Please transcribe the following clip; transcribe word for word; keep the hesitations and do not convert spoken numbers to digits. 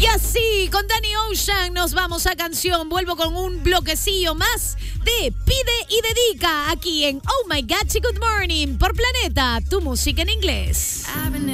así, con Danny Ocean nos vamos a canción. Vuelvo con un bloquecillo más de Pide y Dedica aquí en Oh My God, Good Morning por Planeta, tu música en inglés.